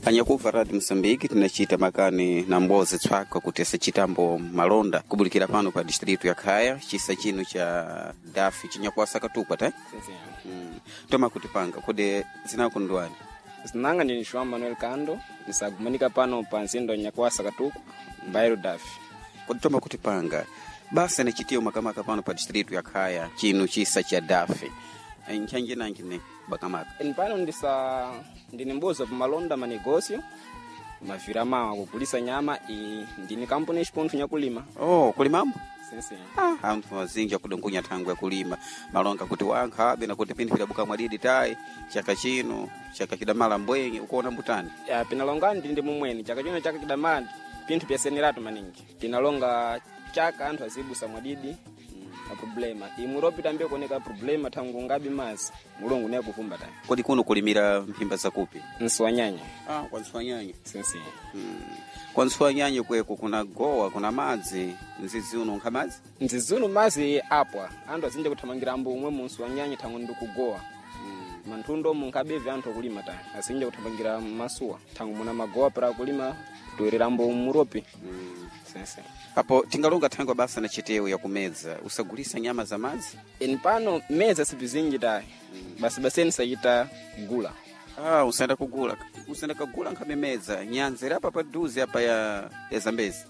Anyakuva Radio Msambiki tinachita makani na mbozi tswaka kutesa chitambo malonda kubulikira pano pa district ya Kaya chisa chino cha dafi chinyakwasa katukwa ta toma kutipanga kode zinako ndwani Zinanga ni João Manuel Kando nisagumanika pano pa nsindo nyakwasa katukwa bairo dafi kode toma kutipanga basi nachitio makamaka pano pa district ya Kaya chino chisa cha dafi nchanje nangine bakamaka pano ndini mbozo pa malonda manegosio mavirama kukulisa nyama ndini kampuni chipontho nyakulima kulimambo sisi anthu wazinja kudongonya tangu ya kulima malonga kuti wankhabe na kuti pindi pidabuka mwadidi tai chaka chino chaka kidamala mbwenye ukoona mbutani ya pinalonga ndi mumweni chaka chino chaka kidamala pinthu pyasenerato maningi pinalonga chaka anthu azibusa mwadidi na problema imuropi tambio koneka problema tangu ngabi mazi mulungu naye kuvumba tai kodi kuno kulimira mpimba zakupi nswanyanya kwa nswanyanya sisi kwa nswanyanya kweko kuna goa kuna madzi nzizi uno nkamazi nzizi uno mazi apwa anthu azinje kuthamangira ambo umwe mu nswanyanya tangu ndikugoa manthundo munkabevi anthu kulima tai azinje kuthamangira masuwa tangu muna magoa para kulima toerera ambo muropi sisi hapo tingalonga tango basa na chiteo ya kumeza usagulisa nyama za mazi pano meza sipizinji tai basi sayita gula usenda kugula nkame meza nyanzera hapa paduzi hapa ya Zambezi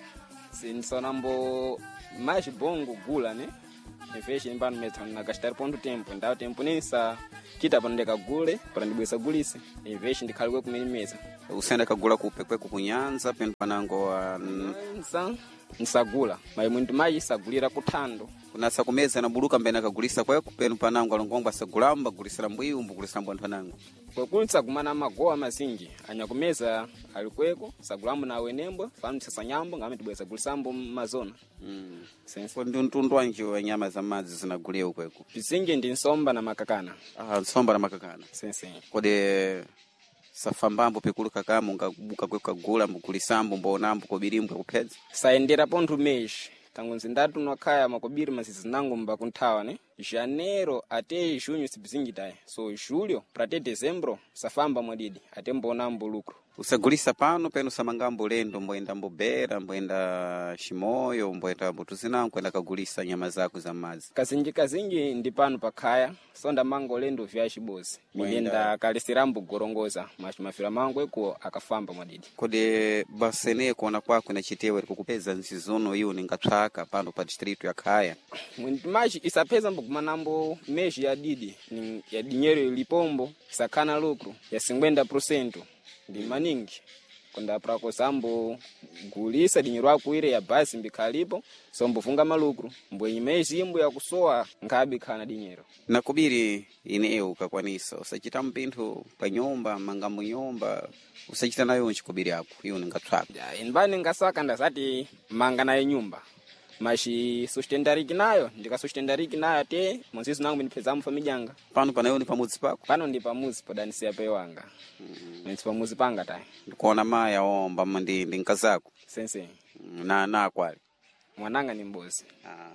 sinsonambo mais bongo gula ne efeshi pano meza na gastari ponto tempo ndao tempo nisa kita pandeka gule para ndibwesa gulise efeshi ndikhalikwe kumene meza usenda kagula kupekwe kunyanza peno panango nsagula mai muntu mai sagulira kuthando kunasa kumeza na buluka mbena kagulisa kweko peno panango alongongwa sagulamba gulisira mbuyu mbugulisira mbu anthu anango kwekulitsa kumana magoa mazinji anyakumeza alikweko sagulambo na wenembo fanu tsanyambo ngame tibweza gulisambo mazona sense ndi mtundu wanji wa nyama za madzi zinagulia kweko bizinji ndi nsomba na makakana nsomba na makakana sense kode safambambo pikulu kakamu ngabuka kweka gula mbukulisambo mbonambo kobirimbo kupedza saendera pontho meshi tangu nzindatu nwakaya makobiri mazizi nangu mbakunthawa ne janeiro ate junho sibizinji tayi so julho prate dezembro safamba mwadidi ate mbonambo lucro usagulisa pano peno samangambo lendo mboenda mbobera mboenda shimoyo mboenda mbutuzinangu kwenda kagulisa nyama zako za mazi kazinji ndi pano pakhaya sonda mango lendo vya chibozi milenda kalesirambo gorongoza mafira mango eko akafamba mwadidi kode basene kuona kwako na chitewe kukupeza nsizono iyo ningatsaka pano pa district ya Kaya maji isapeza mbukumanambo meji ya didi ya dinheiro lipombo sakana lucro ya 50% ndi maningi konda prako sambo gulisa dinheiro akuire ya basi mbikalipo sombo funga malucro mbo imezi imbo ya kusoa ngabi kana dinheiro nakubiri ine ukakwanisa usachita mpintho pa nyumba mangambo nyumba usachita nayo nchikubiri yako iyo ningatsaka inbani ngasaka ndasati manga nayo nyumba mashi sustendariki nayo ndikasustendariki nayo ate monsisi nangu ndipezamo famijanga pano panayo ni pamudzi pako pano ndi pamudzi podanisiya pewanga ndi pamudzi panga tayi ndikuona maya omba ndi nkazako sense na akwali mwananga ni mbozi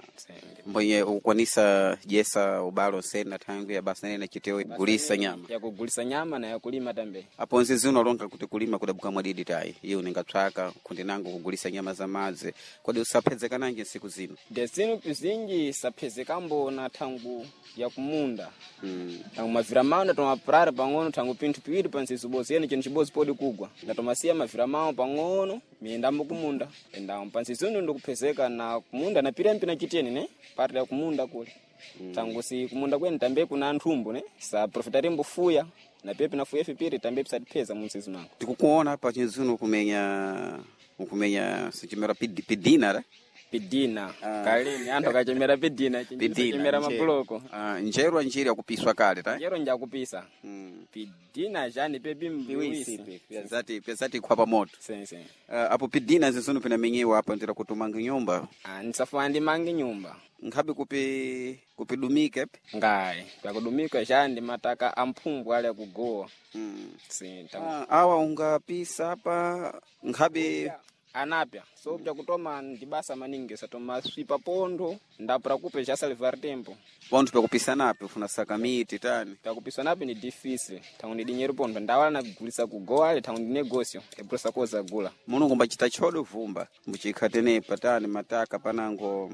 mboye ukwanisa jesa ubalo sena tangu ya basa nene chiteo gulisa nyama ya kugulisa nyama na ya kulima tambe apo nzizi unalonga kuti kulima kudabuka mwadidi tayi iyo ningatsaka kundi nangu kugulisa nyama za madzi kodi usapezeka nange siku zino desino pizinji sapezekambo na tangu ya kumunda tangu maviramano tomaprare pang'ono tangu pinthu piwiri pansizi bozi yene chino chibozi podi kugwa ndatomasiya maviramano pang'ono miendambo kumunda endambo pansizi uno ndikupezeka na kumunda na pirempi na chiteni ne pati ya kumunda kule tangu si kumunda kweni tambe kuna nthumbu ne sa profitarimbo fuya na pepe na fuya fipiri tambe pisatipeza munsizi mangu tikukuona hapa chizuno kumenya sichimera pidina ra pidina kalini anthu akachemera pidina chimera mabuloko njerwa njiri yakupiswa kale ta njero njakupisa pidina jani pepi mbiwisi pyazati kwa pamoto sense apo pidina zizuno pinamenyewa hapa ndira kutumanga nyumba nisafuna ndi mangi nyumba nkhabe kupidumike ngai pakudumika jani mataka amphungu ale kugoa awa ungapisa hapa nkhabe anapya so bja kutoma ndibasa maningi satoma swipa pondo ndapura kupe já salvar tempo Ponto pakupisa napi ufuna saka miti tani. pakupisa napi ni difícil tangu ndi dinheiro pondo ndawala na kugulisa kugoale tangu ndi negócio ebusa koza gula Mulungu mbachita chodo vumba mbuchikhatenepa tani mataka panango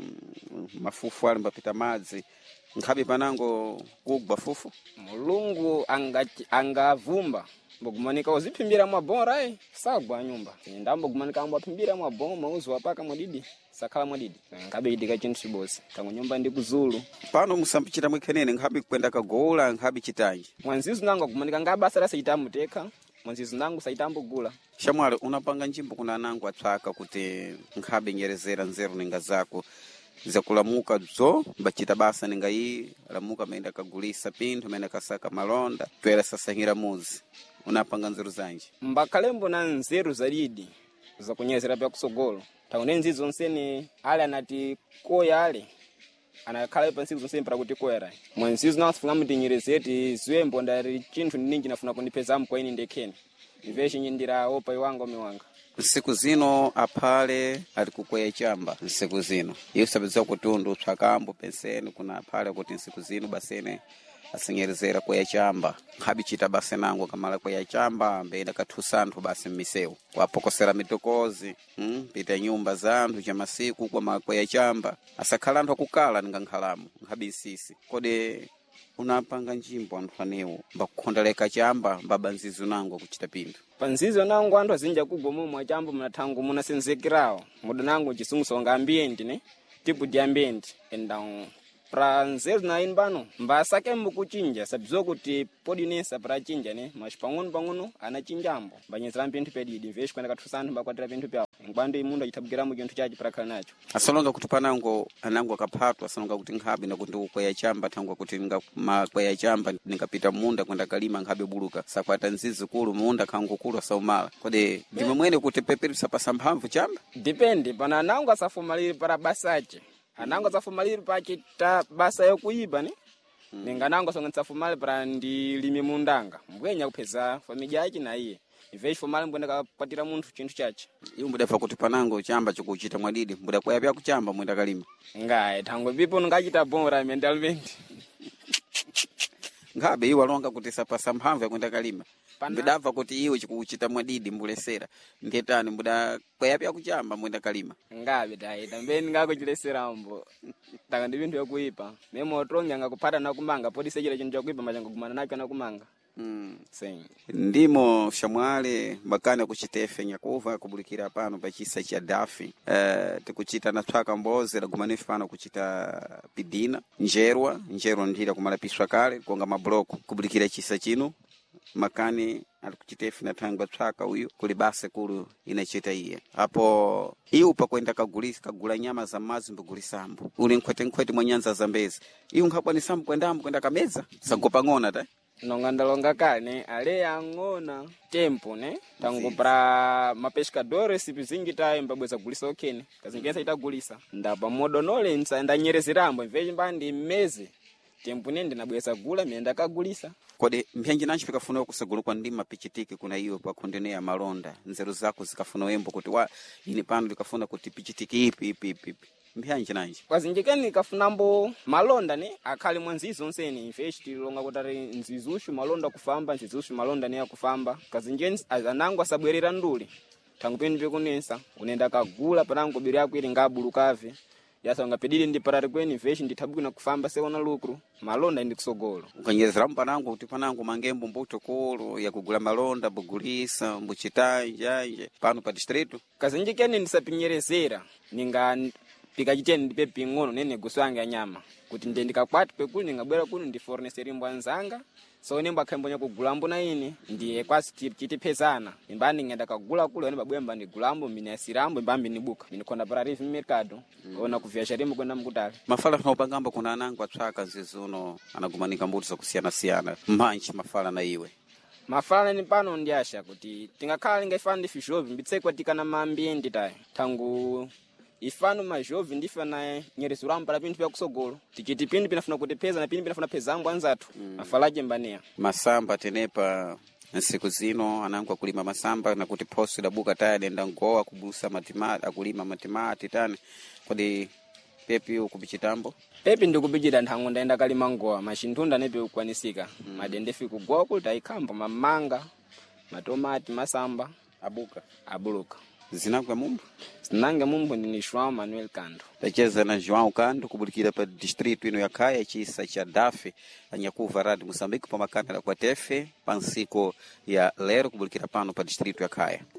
mafufu ali mbapita madzi nkhabe panango kugwa fufu. mulungu angavumba mbogumanika uziphimbira mwabora sagwa nyumba ndambogumanika ambaphimbira mwaboma mauzo wapaka mwadidi sakhala mwadidi ngabe idika chinthu chibosi tangu nyumba ndi kuzulu Pano musampichita mwikhenene nkhabe kwenda kagola nkhabe chitanji. mwanzizu nangu agumanika ngabe asala sayitamuteka mwanzizu nangu sayitambogula Shamwali unapanga njimbo kuna anangu atsaka kuti nkhabe nyerezera nzeru ninga zako zakulamuka dzo mbachita basa ninga iyi lamuka maenda kagulisa pinthu maenda kasaka malonda twera sasangira muzi unapanga nzeru zanji mbakalembo na nzeru zalidi zakunyezera pya kusogolo taune nzizo zonsene ale anati koya ale anakhala pa nsiku zonsene para kuti koyera mwanzizo nafunga mutinyerezeti zwembo ndari chinthu ninji nafuna kunipezamo kwa ini ndekheni iveshe nyindira opa iwanga miwanga nsiku zino aphale ali kukweya chamba nsiku zino iyo sabizwa kutundu tsakambo penseni kuna aphale kuti nsiku zino basene asenyerezera kweya chamba nkhabi chita base nangu kamala kweya chamba mbenda kathusanthu basi mmiseu wapokosera mitokozi pita nyumba za anthu cha masiku kwa makweya chamba asakhala anthu akukala ninga nkhalamu nkhabi isisi kodi unapanga njimbo anthu anewo mbakukhondaleka chamba mbaba nzizo nangu kuchita pinthu panzizo nangu anthu azinja kugwa mumwe chambo munathangu munasenzekerawo muda nangu chisungusonga ambiente ne tipo de ambiente então pra nzeru na inbano mbasake mbukuchinja sabizwa kuti podi nesa pra chinja ne mas pang'ono anachinjambo mbanyezera mpinthu pedidi mveshi kwenda kathusanthu mbakwatira pinthu pyawo ngwando imundu achitabwiramo chinthu chachi pra khala nacho asalonga kuti panango anango akaphatwa asalonga kuti nkhabe ndakuti ukweya chamba thangwa kuti makweya chamba ningapita munda kwenda kalima nkhabe buluka sakwata nzizi kulu munda khangu kulu asaumala kodi ndime mwene kuti peperisa pasamphamvu chamba depende pana anango asafumaliri para basache anango asafumaliri pachita basa yokuiba ne ninga nango songa nsafumali para ndilime mundanga mbwenya kupheza family yake na iye iveshi fumali mbwenda kapatira munthu chinthu chachi iyo mbudafa kuti panango chamba chikuchita mwadidi mbuda kwaya pya kuchamba mwenda kalima ngaye thangwe bipo ngachita bora mentalmente ngabe iwo alonga kuti sapasa mphamvu yakwenda kalima mbidava kuti iwe chikuchita mwadidi mbulesera ndetani mbuda kwaya pya kuchamba mwenda kalima ngabe dai tambeni ngakuchileserambo taka ndi binthu yakuipa memo tronga ngakupata nakumanga podi sechera chinthu chakuipa machanga kumana nacho nakumanga sim ndimo shamwale bakana kuchitefe nyakuva kubulikira pano pachisa cha dafi tikuchita na tswaka mboze la gumanifi pano kuchita pidina njerwa ndira kumalapiswa kale konga mabloko kubulikira chisa chino makani alikuchitefe na tangwa tswaka uyu kulibase kulu inachita iye hapo iyo pakwenda kagula nyama za mazi mbugulisambu uli nkwete mwanyanza za mbezi iyo nkhabwa ni sambu kwenda kameza sagopa ngona ta nongandalonga kane ale angona tempo ne tangu pra mapescadores sipizingi tayo mbabweza gulisa okene kazingenza itagulisa ndapa modonole ndanyerezeramo mveji mbandi mmezi tempo nende nabweza gula mienda kagulisa kodi mpyanji nanchi pikafuna kusagula kwa ndima pichitiki kuna iyo pa kondenea malonda nzeru zako zikafuna wembo kuti wa ini pano likafuna kuti pichitiki ipi mpyanji nanchi kwazinjikeni kafunambo malonda ne akhali mwanzizo nseni mfeshi tilonga kutari nzizushu malonda kufamba nzizushu malonda ne akufamba kazinjeni anangu asabwerera nduli tangu peni pekunensa unenda kagula panango biri yako ili ngabulukave yasanga pedili ndi parari kweni veshi ndithabwina kufamba seona lucro malonda ndi kusogolo ukanyezera mpanango kuti panango mangembo mbuto kolo ya kugula malonda bugulisa mbuchitanje pano pa distrito kazinjikeni ndisapinyerezera ninga pikachiteni ndipe pingono nene guswange ya nyama kuti ndendikakwati pekuli ningabwera kuno ndi forneseri mbwanzanga so nemba khembonya kugulambo na ini ndiye kwasi chitipezana imbani ngenda kagula kule ne babwemba ndi gulambo minasirambo imbambi ni buka ndikona para rive mercado ona kuviaja rimo kwenda mkutali mafala tunopangamba kuna anangu atsaka nzizuno anagumanika mbuto za kusiyana mmanchi mafala na iwe mafala ni pano ndiasha kuti tingakhala lingaifana ndi fishovi mbitsekwa tikana maambienti tayo tangu ifano majovi ndifana nyerezurambo para pintu pya kusogolo tichiti pintu pinafuna kutipeza na pintu pinafuna pezambo anzatu afalaje mbania masamba tenepa Nsiku zino anangwa kulima masamba na kuti posi da buka taya nenda ngoa kubusa matimati akulima matimati tani kodi pepi ukupichitambo pepi ndikupichita nthango ndaenda kalima ngoa machintunda nepe ukwanisika madendefi kugwa kuti aikambo mamanga matomati masamba abuluka zinangwa mumbu zinange mumbu ni João Manuel Kando tacheza na João Kando kubulikira pa distrito ino ya Kaya chisa cha Dafe anyakuva Radio Moçambique pa makana la kwa tefe pansiko ya lero kubulikira pano pa distrito ya Kaya.